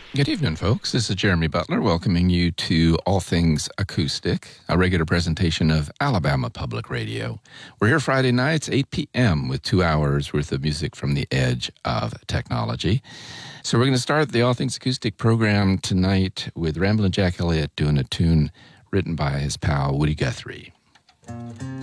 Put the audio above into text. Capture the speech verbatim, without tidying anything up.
Good evening, folks. This is Jeremy Butler welcoming you to All Things Acoustic, a regular presentation of Alabama Public Radio. We're here Friday nights, eight p.m., with two hours worth of music from the edge of technology. So we're going to start the All Things Acoustic program tonight with Ramblin' Jack Elliott doing a tune written by his pal Woody Guthrie.